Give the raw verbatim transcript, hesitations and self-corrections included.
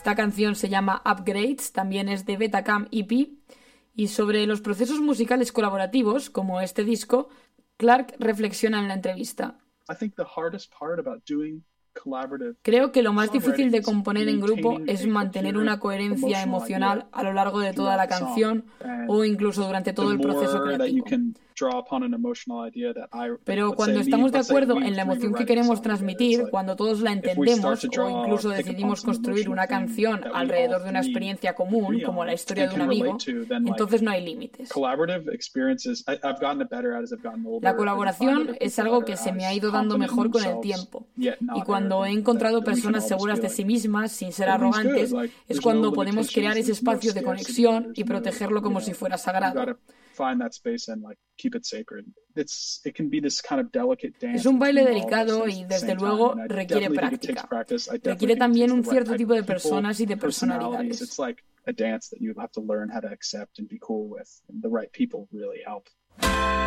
Esta canción se llama Upgrades, también es de Betacam E P. Y sobre los procesos musicales colaborativos, como este disco, Clark reflexiona en la entrevista. Creo que lo más difícil de componer en grupo es mantener una coherencia emocional a lo largo de toda la canción o incluso durante todo el proceso creativo. Pero cuando estamos de acuerdo en la emoción que queremos transmitir, cuando todos la entendemos o incluso decidimos construir una canción alrededor de una experiencia común, como la historia de un amigo, entonces no hay límites. La colaboración es algo que se me ha ido dando mejor con el tiempo. Y cuando he encontrado personas seguras de sí mismas, sin ser arrogantes, es cuando podemos crear ese espacio de conexión y protegerlo como si fuera sagrado. Es un baile delicado y, desde luego, requiere práctica. Requiere también un cierto tipo de personas y de personalidades. A dance that you have to learn how to accept and be cool with, and the right people really help.